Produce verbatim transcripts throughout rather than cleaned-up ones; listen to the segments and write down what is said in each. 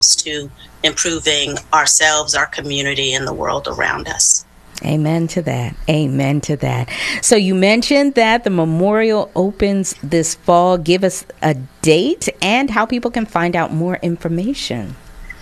to improving ourselves, our community, and the world around us. Amen to that. Amen to that. So you mentioned that the memorial opens this fall. Give us a date and how people can find out more information.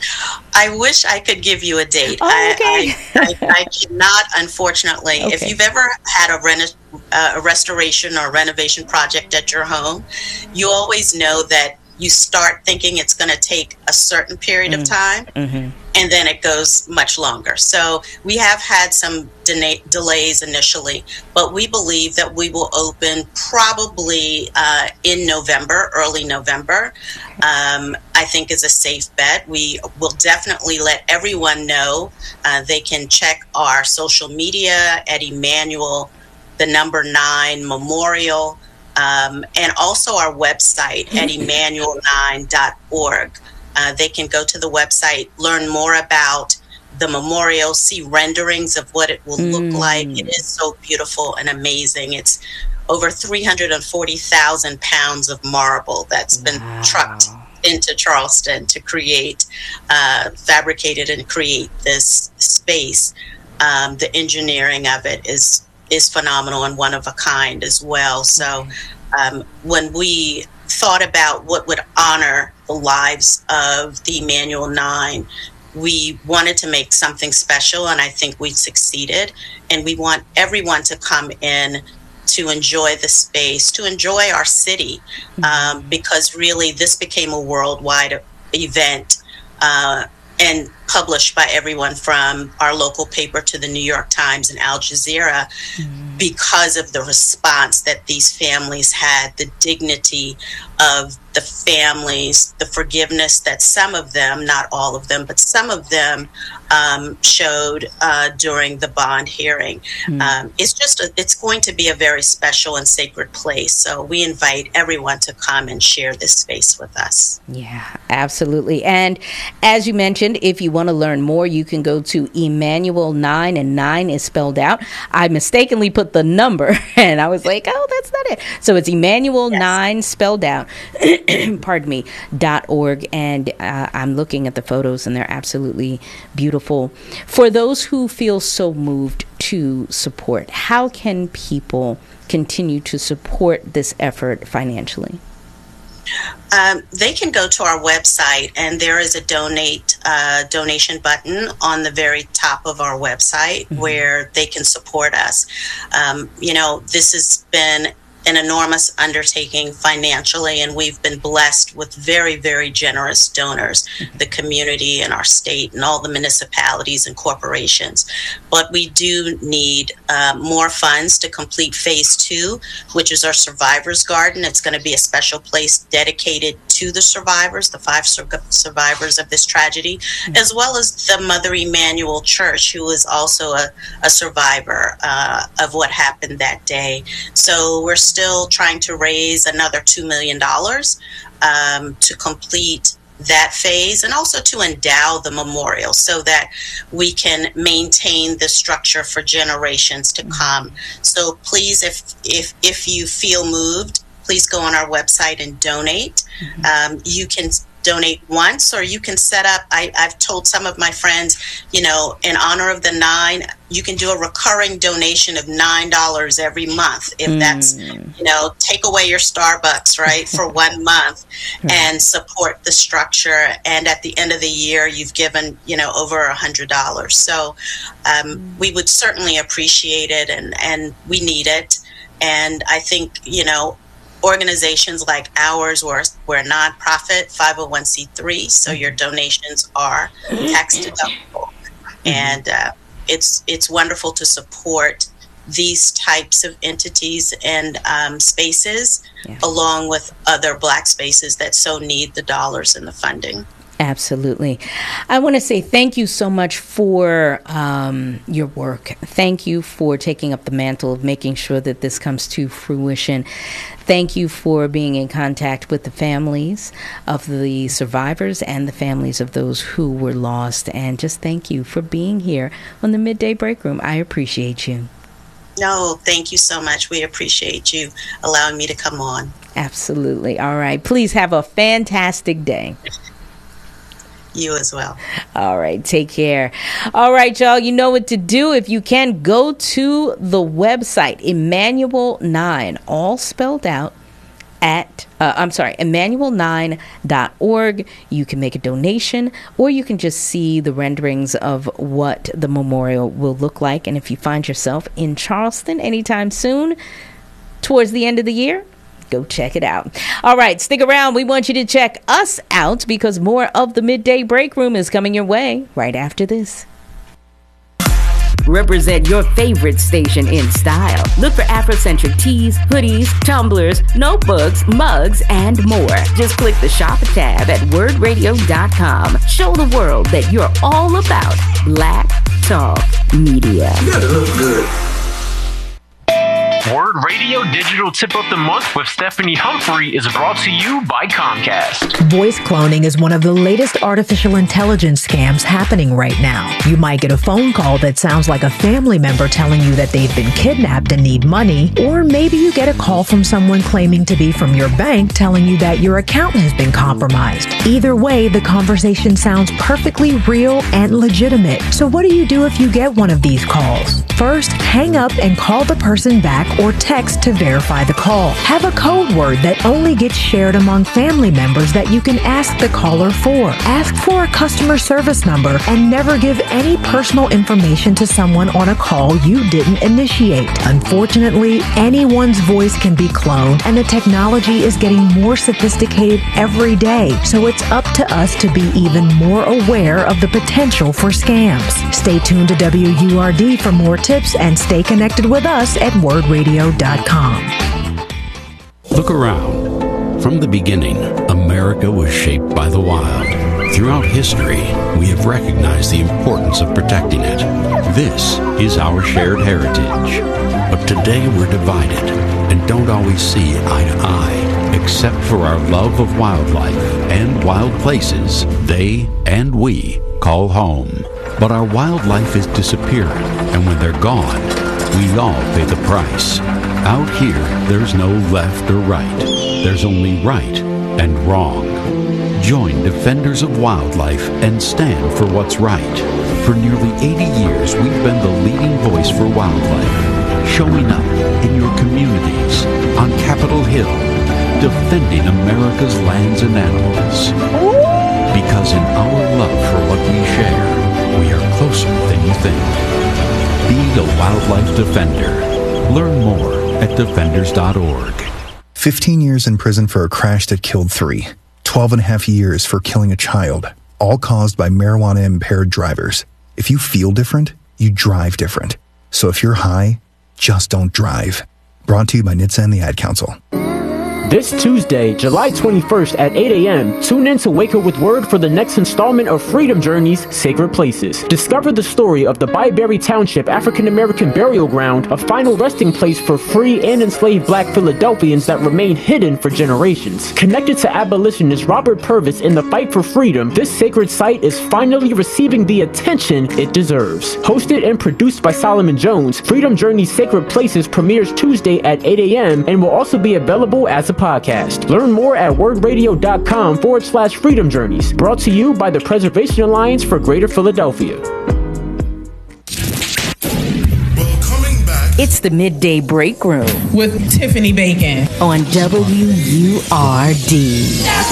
I wish I could give you a date. Oh, okay. I, I, I, I cannot, unfortunately. Okay. If you've ever had a, reno, uh, a restoration or renovation project at your home, you always know that you start thinking it's going to take a certain period mm. of time, mm-hmm. and then it goes much longer. So we have had some de- delays initially, but we believe that we will open probably uh, in November, early November. Um, I think is a safe bet. We will definitely let everyone know. Uh, they can check our social media at Emmanuel, the number nine Memorial. Um, and also our website at emmanuel nine dot org. Uh, they can go to the website, learn more about the memorial, see renderings of what it will mm. look like. It is so beautiful and amazing. It's over three hundred forty thousand pounds of marble that's been wow. trucked into Charleston to create, uh, fabricated and create this space. Um, the engineering of it is is phenomenal and one of a kind as well. So um, when we thought about what would honor the lives of the Emmanuel Nine, we wanted to make something special, and I think we succeeded. And we want everyone to come in to enjoy the space, to enjoy our city, um, because really this became a worldwide event uh, and published by everyone from our local paper to the New York Times and Al Jazeera mm. because of the response that these families had, the dignity of the families, the forgiveness that some of them, not all of them, but some of them um, showed uh, during the bond hearing. Mm. Um, it's just, a, it's going to be a very special and sacred place. So we invite everyone to come and share this space with us. Yeah, absolutely. And as you mentioned, if you want to learn more, you can go to Emmanuel nine, and nine is spelled out. I mistakenly put the number, and I was like, oh, that's not it. So it's Emmanuel yes. nine spelled out. pardon me, dot org, and uh, I'm looking at the photos and they're absolutely beautiful. For those who feel so moved to support, how can people continue to support this effort financially? Um, they can go to our website, and there is a donate uh, donation button on the very top of our website mm-hmm. where they can support us. Um, you know, this has been an enormous undertaking financially, and we've been blessed with very, very generous donors, mm-hmm. the community and our state and all the municipalities and corporations. But we do need uh, more funds to complete phase two, which is our survivors garden. It's going to be a special place dedicated to the survivors, the five sur- survivors of this tragedy, mm-hmm. as well as the Mother Emanuel Church, who is also a, a survivor uh, of what happened that day. So we're still trying to raise another two million dollars um, to complete that phase, and also to endow the memorial so that we can maintain the structure for generations to come. So please, if if if you feel moved, please go on our website and donate. Mm-hmm. Um, you can donate once, or you can set up, I, I've told some of my friends, you know, in honor of the nine, you can do a recurring donation of nine dollars every month. If mm. that's, you know, take away your Starbucks, right, for one month right. and support the structure. And at the end of the year, you've given, you know, over a hundred dollars. So um, mm. we would certainly appreciate it, and, and we need it. And I think, you know, organizations like ours, we're, we're a nonprofit, five oh one c three, so your donations are tax deductible. Mm-hmm. And uh, it's it's wonderful to support these types of entities and um, spaces, yeah. along with other Black spaces that so need the dollars and the funding. Absolutely. I want to say thank you so much for um, your work. Thank you for taking up the mantle of making sure that this comes to fruition. Thank you for being in contact with the families of the survivors and the families of those who were lost. And just thank you for being here on the Midday Break Room. I appreciate you. No, thank you so much. We appreciate you allowing me to come on. Absolutely. All right. Please have a fantastic day. You as well. All right. Take care. All right, y'all. You know what to do. If you can, go to the website, Emmanuel nine, all spelled out, at, uh, I'm sorry, Emmanuel nine dot org. You can make a donation, or you can just see the renderings of what the memorial will look like. And if you find yourself in Charleston anytime soon, towards the end of the year, go check it out. All right, stick around. We want you to check us out because more of the Midday Break Room is coming your way right after this. Represent your favorite station in style. Look for Afrocentric tees, hoodies, tumblers, notebooks, mugs, and more. Just click the shop tab at word radio dot com. Show the world that you're all about Black Talk Media. You gotta look good. Word Radio Digital Tip of the Month with Stephanie Humphrey is brought to you by Comcast. Voice cloning is one of the latest artificial intelligence scams happening right now. You might get a phone call that sounds like a family member telling you that they've been kidnapped and need money, or maybe you get a call from someone claiming to be from your bank telling you that your account has been compromised. Either way, the conversation sounds perfectly real and legitimate. So what do you do if you get one of these calls? First, hang up and call the person back or text to verify the call. Have a code word that only gets shared among family members that you can ask the caller for. Ask for a customer service number and never give any personal information to someone on a call you didn't initiate. Unfortunately, anyone's voice can be cloned, and the technology is getting more sophisticated every day, so it's up to us to be even more aware of the potential for scams. Stay tuned to W U R D for more tips and stay connected with us at word radio dot com. Look around. From the beginning, America was shaped by the wild. Throughout history, we have recognized the importance of protecting it. This is our shared heritage. But today we're divided and don't always see eye to eye, except for our love of wildlife and wild places they and we call home. But our wildlife is disappearing, and when they're gone, we all pay the price. Out here, there's no left or right. There's only right and wrong. Join Defenders of Wildlife and stand for what's right. For nearly eighty years, we've been the leading voice for wildlife, showing up in your communities, on Capitol Hill, defending America's lands and animals. Because in our love for what we share, we are closer than you think. Be a wildlife defender. Learn more at defenders dot org. fifteen years in prison for a crash that killed three. twelve and a half years for killing a child, all caused by marijuana-impaired drivers. If you feel different, you drive different. So if you're high, just don't drive. Brought to you by N H T S A and the Ad Council. This Tuesday, July twenty-first at eight a.m., tune in to Wake Up with Word for the next installment of Freedom Journey's Sacred Places. Discover the story of the Byberry Township African-American Burial Ground, a final resting place for free and enslaved black Philadelphians that remain hidden for generations. Connected to abolitionist Robert Purvis in the fight for freedom, this sacred site is finally receiving the attention it deserves. Hosted and produced by Solomon Jones, Freedom Journey's Sacred Places premieres Tuesday at eight a.m. and will also be available as a podcast. Learn more at word radio dot com forward slash freedom journeys. Brought to you by the Preservation Alliance for Greater Philadelphia. It's the Midday Break Room with Tiffany Bacon on W U R D.